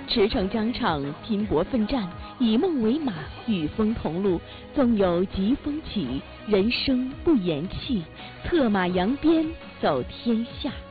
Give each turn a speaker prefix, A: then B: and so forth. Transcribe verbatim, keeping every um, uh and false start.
A: 驰骋疆场，拼搏奋战，以梦为马，与风同路。纵有疾风起，人生不言弃，策马扬鞭走天下。